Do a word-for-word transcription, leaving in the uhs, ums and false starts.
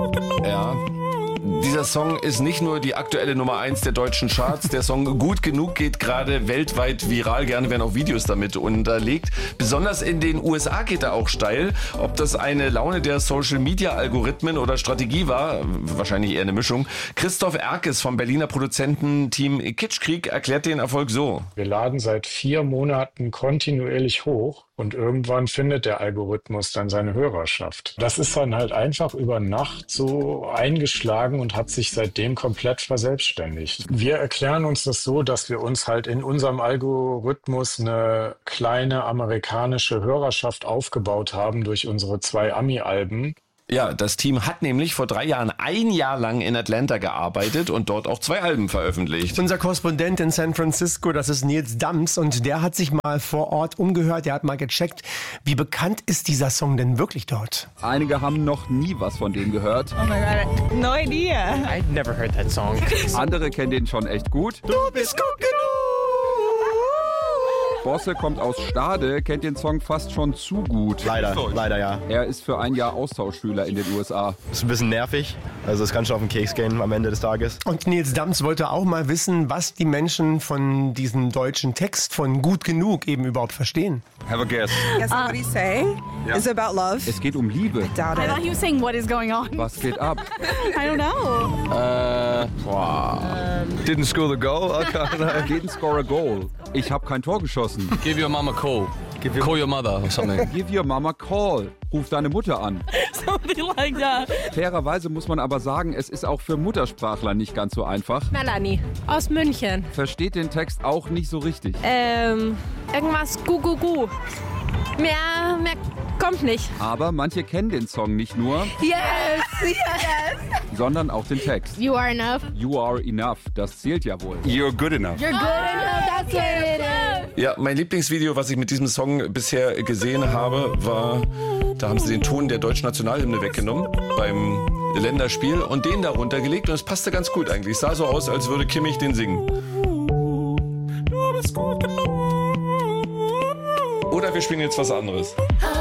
Ja. Dieser Song ist nicht nur die aktuelle Nummer eins der deutschen Charts. Der Song Gut genug geht gerade weltweit viral. Gerne werden auch Videos damit unterlegt. Besonders in den U S A geht er auch steil. Ob das eine Laune der Social-Media-Algorithmen oder Strategie war, wahrscheinlich eher eine Mischung. Christoph Erkes vom Berliner Produzententeam Kitschkrieg erklärt den Erfolg so. Wir laden seit vier Monaten kontinuierlich hoch. Und irgendwann findet der Algorithmus dann seine Hörerschaft. Das ist dann halt einfach über Nacht so eingeschlagen und hat sich seitdem komplett verselbstständigt. Wir erklären uns das so, dass wir uns halt in unserem Algorithmus eine kleine amerikanische Hörerschaft aufgebaut haben durch unsere zwei Ami-Alben. Ja, das Team hat nämlich vor drei Jahren ein Jahr lang in Atlanta gearbeitet und dort auch zwei Alben veröffentlicht. Unser Korrespondent in San Francisco, das ist Nils Dams, und der hat sich mal vor Ort umgehört, der hat mal gecheckt, wie bekannt ist dieser Song denn wirklich dort? Einige haben noch nie was von dem gehört. Oh my God, no idea. I've never heard that song. Andere kennen den schon echt gut. Du bist gut genug! Bosse kommt aus Stade, kennt den Song fast schon zu gut. Leider, leider ja. Er ist für ein Jahr Austauschschüler in den U S A. Ist ein bisschen nervig, also es kann schon auf den Keks gehen am Ende des Tages. Und Nils Dams wollte auch mal wissen, was die Menschen von diesem deutschen Text von Gut genug eben überhaupt verstehen. Have a guess. Guess what he's saying Ja. is about love. Es geht um Liebe. Doubt I it. thought he was saying what is going on. Was geht ab? I don't know. Äh, boah. Didn't score the goal? Okay. Didn't score a goal. Ich habe kein Tor geschossen. Give your mama a call. Give your... Call your mother or something. Give your mama a call. Ruf deine Mutter an. Something like that. Fairerweise muss man aber sagen, es ist auch für Muttersprachler nicht ganz so einfach. Melanie aus München. Versteht den Text auch nicht so richtig. Ähm, irgendwas gu gu gu. Mehr, mehr kommt nicht. Aber manche kennen den Song nicht nur, Yes, yes. sondern auch den Text. You are enough. You are enough. Das zählt ja wohl. You're good enough. You're good enough. That's what it is. Ja, mein Lieblingsvideo, was ich mit diesem Song bisher gesehen habe, war, da haben sie den Ton der deutschen Nationalhymne weggenommen beim Länderspiel und den darunter gelegt und es passte ganz gut eigentlich. Es sah so aus, als würde Kimmich den singen. Oder wir spielen jetzt was anderes.